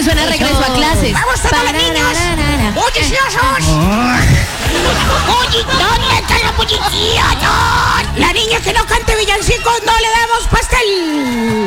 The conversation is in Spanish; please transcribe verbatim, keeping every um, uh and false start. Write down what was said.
que suena regreso a clases. ¡Vamos todos los niños! ¡Bulliciosos! ¿Dónde está la policía? La niña que no cante villancicos no le damos pastel.